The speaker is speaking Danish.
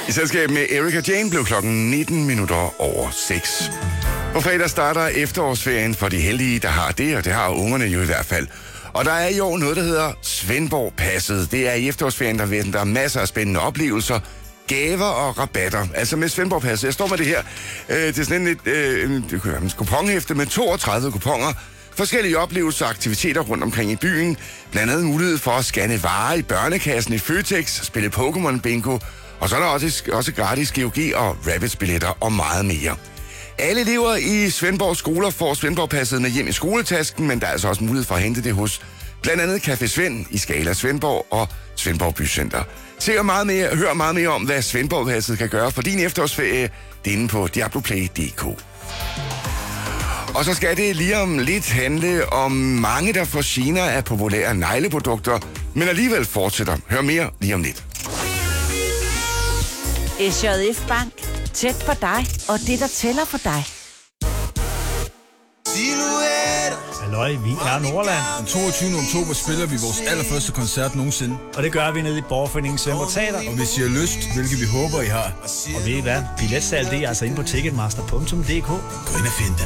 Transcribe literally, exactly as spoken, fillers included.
I selskab med Erika Jane blev klokken nitten minutter over seks. På fredag starter efterårsferien for de heldige, der har det, og det har ungerne jo i hvert fald. Og der er i år noget, der hedder Svendborg-passet. Det er i efterårsferien, der venter masser af spændende oplevelser, gaver og rabatter. Altså med Svendborg-passet. Jeg står med det her. Det er sådan et, øh, en kuponhæfte med toogtredive kuponer. Forskellige oplevelser og aktiviteter rundt omkring i byen. Blandt andet mulighed for at scanne varer i børnekassen i Føtex, spille Pokémon-bingo, og så er der også, også gratis G O G og Rabbids-billetter og meget mere. Alle elever i Svendborg skoler får Svendborg-passet med hjem i skoletasken, men der er altså også mulighed for at hente det hos blandt andet Café Svend i Skala Svendborg og Svendborg Bycenter. Se meget mere, hør meget mere om, hvad Svendborg-passet kan gøre for din efterårsferie. Det er inde på diabloplay punktum d k. Og så skal det lige om lidt handle om mange, der får gener af populære negleprodukter, men alligevel fortsætter. Hør mere lige om lidt. S J F Bank. Tæt på dig, og det, der tæller for dig. Halløj, vi er Nordland. Den toogtyvende oktober spiller vi vores allerførste koncert nogensinde. Og det gør vi nede i Borgerforeningen Svendborg Teater. Og hvis I har lyst, hvilket vi håber, I har. Og ved I hvad? Billetsalg, det er altså inde på ticketmaster punktum d k. Gå ind og find dem.